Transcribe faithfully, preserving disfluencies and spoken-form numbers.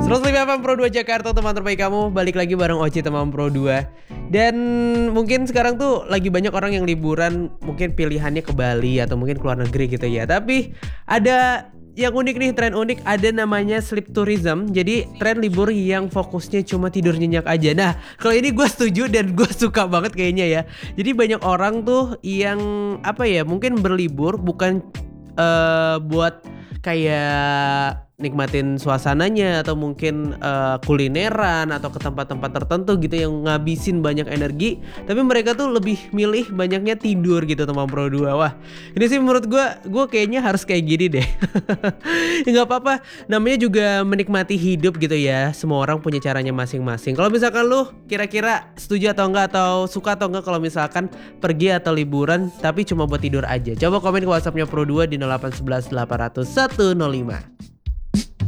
seratus lima F M Pro dua Jakarta, teman terbaik kamu. Balik lagi bareng Oci teman Pro dua. Dan mungkin sekarang tuh lagi banyak orang yang liburan, mungkin pilihannya ke Bali atau mungkin ke luar negeri gitu ya. Tapi ada yang unik nih, tren unik, ada namanya sleep tourism. Jadi tren libur yang fokusnya cuma tidur nyenyak aja. Nah, kalau ini gue setuju dan gue suka banget kayaknya ya. Jadi banyak orang tuh yang apa ya, mungkin berlibur bukan uh, buat kayak nikmatin suasananya atau mungkin uh, kulineran atau ke tempat-tempat tertentu gitu yang ngabisin banyak energi, tapi mereka tuh lebih milih banyaknya tidur gitu teman Pro dua. Wah, ini sih menurut gue, gue kayaknya harus kayak gini deh. Ya nggak apa-apa, namanya juga menikmati hidup gitu ya. Semua orang punya caranya masing-masing. Kalau misalkan lu kira-kira setuju atau enggak, atau suka atau enggak kalau misalkan pergi atau liburan tapi cuma buat tidur aja, coba komen ke WhatsAppnya Pro dua di nol delapan satu satu delapan nol satu nol lima.